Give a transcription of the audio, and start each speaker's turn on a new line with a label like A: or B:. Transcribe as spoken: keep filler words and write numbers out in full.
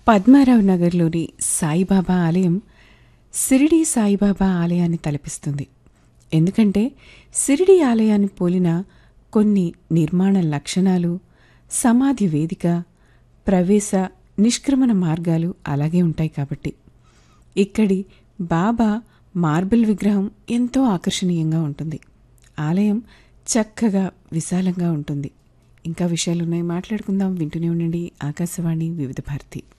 A: పద్మారావు నగర్లోని సాయిబాబా ఆలయం షిరిడీ సాయిబాబా ఆలయాన్ని తలపిస్తుంది. ఎందుకంటే షిరిడీ ఆలయాన్ని పోలిన కొన్ని నిర్మాణ లక్షణాలు, సమాధి వేదిక, ప్రవేశ నిష్క్రమణ మార్గాలు అలాగే ఉంటాయి కాబట్టి. ఇక్కడి బాబా మార్బుల్ విగ్రహం ఎంతో ఆకర్షణీయంగా ఉంటుంది. ఆలయం చక్కగా విశాలంగా ఉంటుంది. ఇంకా విషయాలున్నాయి, మాట్లాడుకుందాం. వింటూనే ఉండండి ఆకాశవాణి వివిధ భారతి.